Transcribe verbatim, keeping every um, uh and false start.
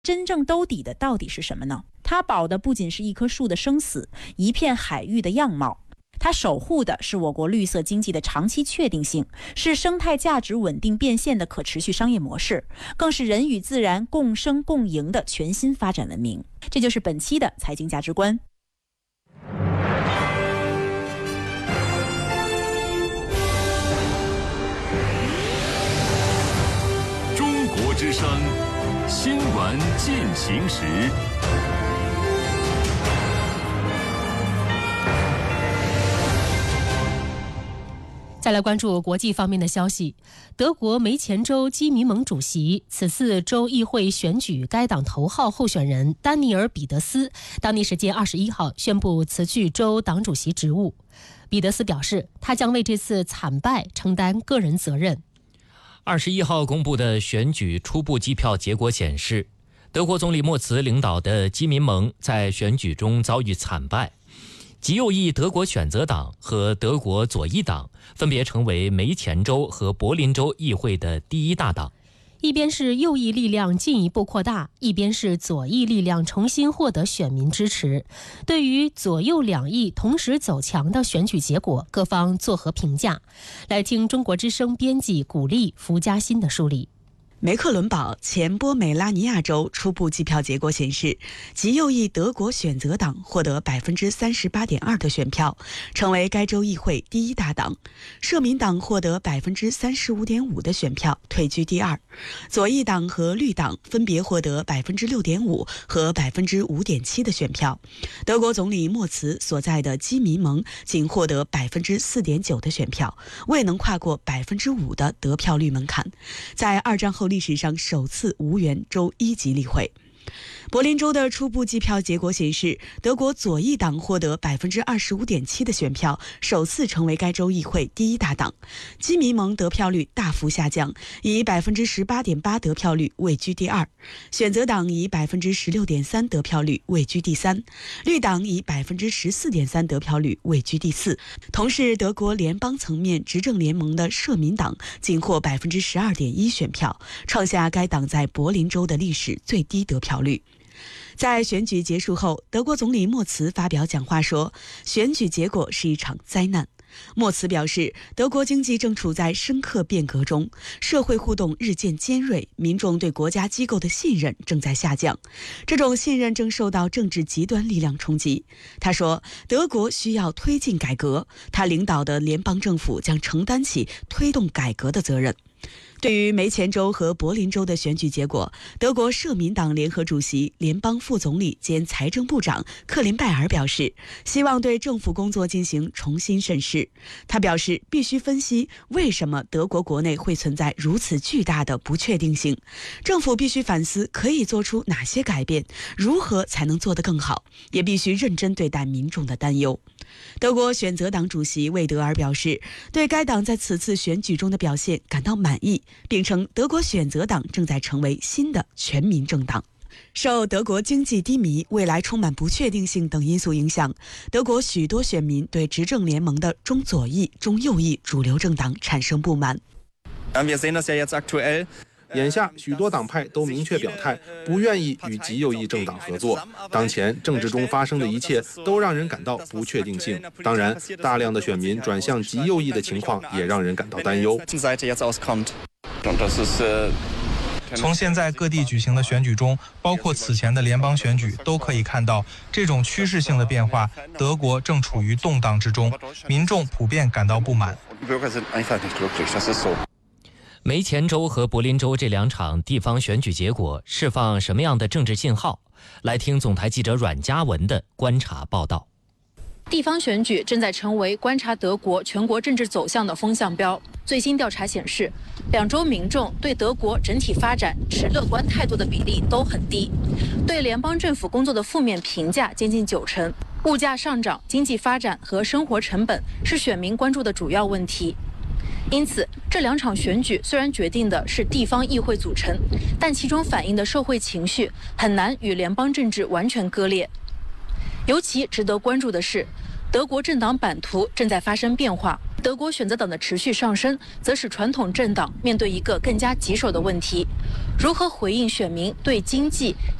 真正兜底的到底是什么呢？它保的不仅是一棵树的生死，一片海域的样貌，它守护的是我国绿色经济的长期确定性，是生态价值稳定变现的可持续商业模式，更是人与自然共生共赢的全新发展文明。这就是本期的财经价值观。 中国之声，新闻进行时。 再来关注国际方面的消息，德国梅前州基民盟主席、此次州议会选举该党头号候选人丹尼尔·彼得斯，当地时间二十一号宣布辞去州党主席职务。彼得斯表示，他将为这次惨败承担个人责任。 二十一号公布的选举初步计票结果显示，德国总理默茨领导的基民盟在选举中遭遇惨败。极右翼德国选择党和德国左翼党分别成为梅前州和柏林州议会的第一大党。 一边是右翼力量进一步扩大，一边是左翼力量重新获得选民支持。对于左右两翼同时走强的选举结果，各方作何评价？来听中国之声编辑古丽、福嘉欣的梳理。 梅克伦堡前波美拉尼亚州初步计票结果显示，极右翼德国选择党获得 百分之三十八点二 的选票，成为该州议会第一大党。社民党获得 百分之三十五点五 的选票，退居第二。左翼党和绿党分别获得 百分之六点五 和 百分之五点七 的选票。德国总理默茨所在的基民盟仅获得 百分之四点九 的选票，未能跨过 百分之五 的得票率门槛，在二战后历史上首次无缘州一级例会。柏林州的初步计票结果显示，德国左翼党获得 百分之二十五点七 的选票，首次成为该州议会第一大党。基民盟得票率大幅下降，以 百分之十八点八 得票率位居第二，选择党以 百分之十六点三 得票率位居第三，绿党以 百分之十四点三 得票率位居第四。同是德国联邦层面执政联盟的社民党仅获 百分之十二点一 选票，创下该党在柏林州的历史最低得票率。在选举结束后，德国总理默茨发表讲话说，选举结果是一场灾难。默茨表示，德国经济正处在深刻变革中，社会互动日渐尖锐，民众对国家机构的信任正在下降，这种信任正受到政治极端力量冲击。他说，德国需要推进改革，他领导的联邦政府将承担起推动改革的责任。对于梅前州和柏林州的选举结果，德国社民党联合主席、联邦副总理兼财政部长克林拜尔表示，希望对政府工作进行重新审视。他表示，必须分析为什么德国国内会存在如此巨大的不确定性，政府必须反思可以做出哪些改变，如何才能做得更好，也必须认真对待民众的担忧。德国选择党主席魏德尔表示，对该党在此次选举中的表现感到满意，并称德国选择党正在成为新的全民政党。受德国经济低迷、未来充满不确定性等因素影响，德国许多选民对执政联盟的中左翼、中右翼主流政党产生不满。 眼下，许多党派都明确表态，不愿意与极右翼政党合作。当前政治中发生的一切都让人感到不确定性。当然，大量的选民转向极右翼的情况也让人感到担忧。 从现在各地举行的选举中，包括此前的联邦选举，都可以看到这种趋势性的变化。德国正处于动荡之中，民众普遍感到不满。 梅前州和柏林州这两场地方选举结果释放什么样的政治信号？来听总台记者阮嘉文的观察报道。 地方选举正在成为观察德国全国政治走向的风向标。最新调查显示，两州民众对德国整体发展持乐观态度的比例都很低，对联邦政府工作的负面评价接近九成。物价上涨、经济发展和生活成本是选民关注的主要问题。因此，这两场选举虽然决定的是地方议会组成，但其中反映的社会情绪很难与联邦政治完全割裂。尤其值得关注的是， 德国政党版图正在发生变化，德国选择党的持续上升，则使传统政党面对一个更加棘手的问题：如何回应选民对经济